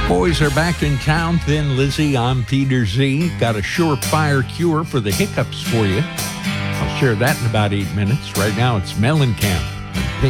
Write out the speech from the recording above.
Boys are back in town. Thin Lizzy, I'm Peter Z. Got a surefire cure for the hiccups for you. I'll share that in about 8 minutes. Right now, it's Mellencamp.